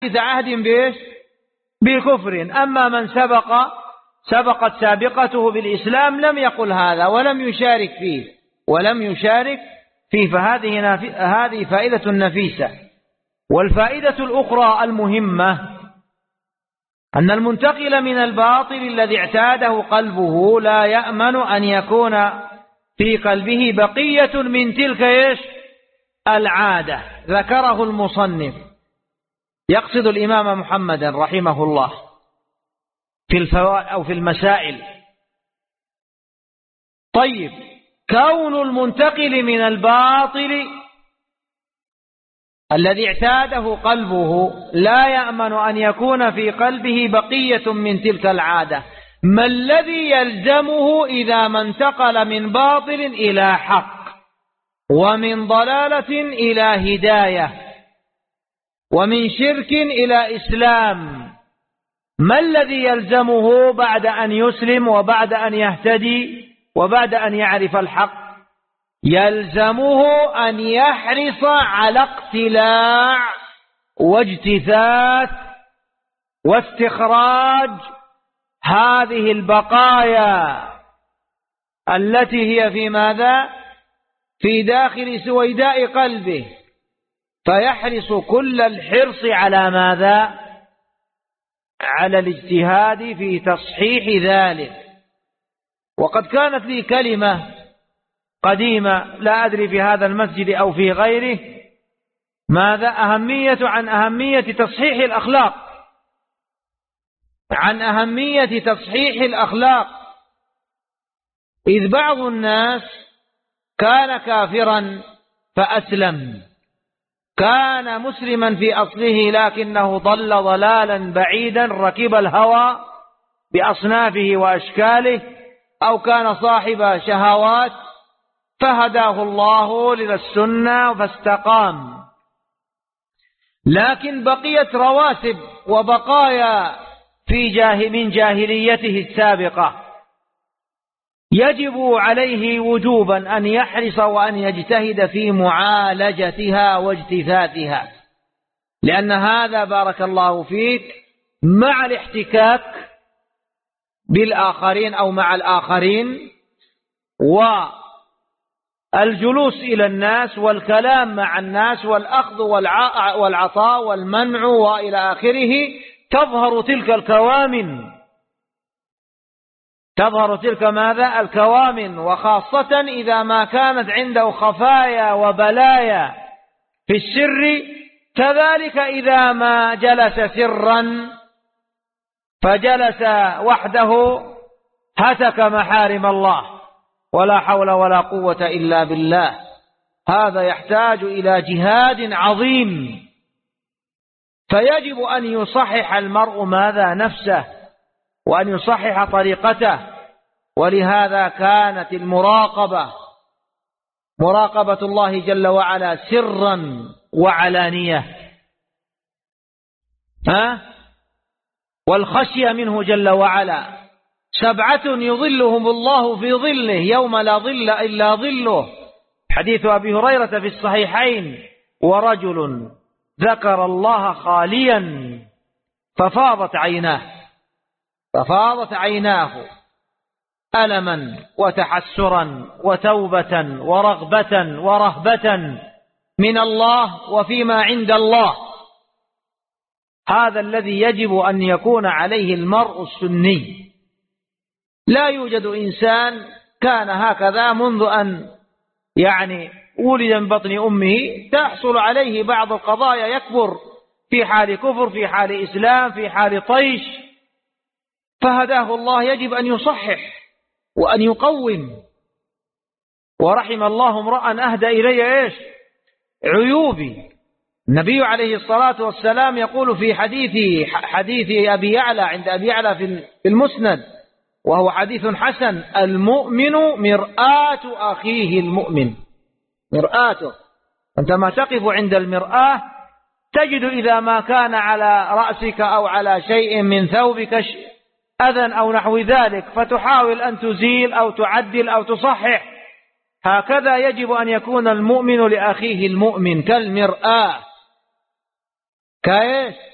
عهد بإيش؟ بكفر. أما من سبقت سابقته بالإسلام لم يقل هذا ولم يشارك فيه فهذه فائدة نفيسة. والفائدة الأخرى المهمة أن المنتقل من الباطل الذي اعتاده قلبه لا يأمن أن يكون في قلبه بقية من تلك إيش؟ العادة. ذكره المصنف، يقصد الإمام محمد رحمه الله في المسائل. طيب، كون المنتقل من الباطل الذي اعتاده قلبه لا يأمن أن يكون في قلبه بقية من تلك العادة، ما الذي يلزمه إذا ما انتقل من باطل إلى حق ومن ضلالة إلى هداية ومن شرك إلى إسلام؟ ما الذي يلزمه بعد أن يسلم وبعد أن يهتدي وبعد أن يعرف الحق؟ يلزمه أن يحرص على اقتلاع واجتثاث واستخراج هذه البقايا التي هي في ماذا؟ في داخل سويداء قلبه، فيحرص كل الحرص على ماذا؟ على الاجتهاد في تصحيح ذلك. وقد كانت لي كلمة قديمة لا أدري في هذا المسجد أو في غيره، ماذا؟ عن أهمية تصحيح الأخلاق، عن أهمية تصحيح الأخلاق. إذ بعض الناس كان كافرا فأسلم، كان مسلما في أصله لكنه ضل ضلالا بعيدا، ركب الهوى بأصنافه وأشكاله، أو كان صاحب شهوات فهداه الله للسنة فاستقام، لكن بقيت رواسب وبقايا من جاهليته السابقة، يجب عليه وجوبا أن يحرص وأن يجتهد في معالجتها واجتثاثها، لأن هذا بارك الله فيك مع الاحتكاك بالآخرين أو مع الآخرين والجلوس إلى الناس والكلام مع الناس والأخذ والعطاء والمنع وإلى آخره، تظهر تلك ماذا؟ الكوامن، وخاصة إذا ما كانت عنده خفايا وبلايا في السر، كذلك إذا ما جلس سرا فجلس وحده هتك محارم الله، ولا حول ولا قوة إلا بالله. هذا يحتاج إلى جهاد عظيم، فيجب أن يصحح المرء ماذا؟ نفسه، وأن يصحح طريقته. ولهذا كانت مراقبة الله جل وعلا سرا وعلانية، والخشية منه جل وعلا. 7 يظلهم الله في ظله يوم لا ظل إلا ظله، حديث أبي هريرة في الصحيحين: ورجل ذكر الله خاليا ففاضت عيناه ألما وتحسرا وتوبة ورغبة ورهبة من الله وفيما عند الله. هذا الذي يجب أن يكون عليه المرء السني. لا يوجد إنسان كان هكذا منذ أن ولد من بطن أمه، تحصل عليه بعض القضايا، يكبر في حال كفر، في حال إسلام، في حال طيش، فهداه الله. يجب أن يصحح وأن يقوم. ورحم الله امرأ أهدى إلي عيوبي. النبي عليه الصلاة والسلام يقول في حديث أبي يعلى عند أبي يعلى في المسند، وهو حديث حسن: المؤمن مرآة أخيه المؤمن. مرآته، أنت ما تقف عند المرآة تجد إذا ما كان على رأسك أو على شيء من ثوبك أذى أو نحو ذلك، فتحاول أن تزيل أو تعدل أو تصحح. هكذا يجب أن يكون المؤمن لأخيه المؤمن كالمرآة.